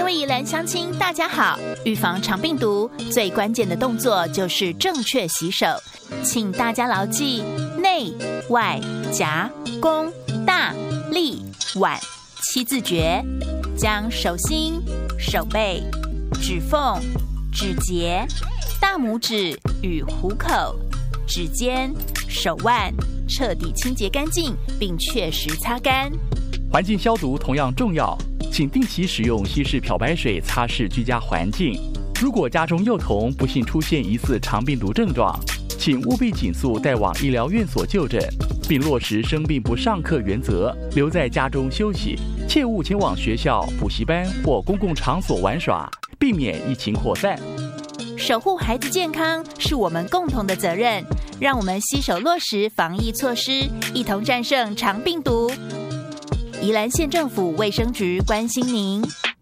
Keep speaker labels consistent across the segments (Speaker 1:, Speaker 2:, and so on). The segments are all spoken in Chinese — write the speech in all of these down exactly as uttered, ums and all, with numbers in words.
Speaker 1: 位宜兰乡亲，大家好！预防肠病毒最关键的动作就是正确洗手，请大家牢记内、外、夹、弓、大、立、腕七字诀，将手心、手背、指缝、指节、大拇指与虎口、指尖、手腕彻底清洁干净，并确实擦干。
Speaker 2: 环境消毒同样重要，请定期使用稀释漂白水擦拭居家环境。如果家中幼童不幸出现疑似肠病毒症状，请务必尽速带往医疗院所就诊，并落实生病不上课原则，留在家中休息，切勿前往学校、补习班或公共场所玩耍，避免疫情扩散。
Speaker 1: 守护孩子健康是我们共同的责任，让我们携手落实防疫措施，一同战胜肠病毒。宜兰县政府卫生局关心您。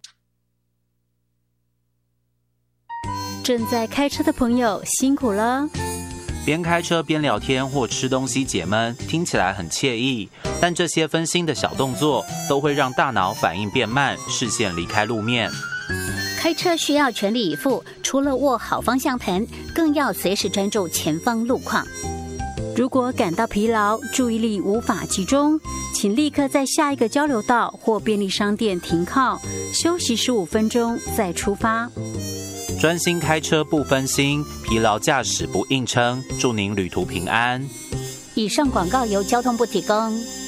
Speaker 3: 正在开车的朋友辛苦了。
Speaker 4: 边开车边聊天或吃东西解闷，听起来很惬意，但这些分心的小动作都会让大脑反应变慢，视线离开路面。
Speaker 3: 开车需要全力以赴，除了握好方向盘，更要随时专注前方路况。如果感到疲劳，注意力无法集中，请立刻在下一个交流道或便利商店停靠，休息十五分钟再出发。
Speaker 4: 专心开车不分心，疲劳驾驶不硬撑，祝您旅途平安。
Speaker 3: 以上广告由交通部提供。